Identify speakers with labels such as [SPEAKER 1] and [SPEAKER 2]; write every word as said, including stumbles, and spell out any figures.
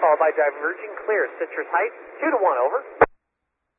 [SPEAKER 1] followed by diverging clear. Citrus Heights, two to one, over.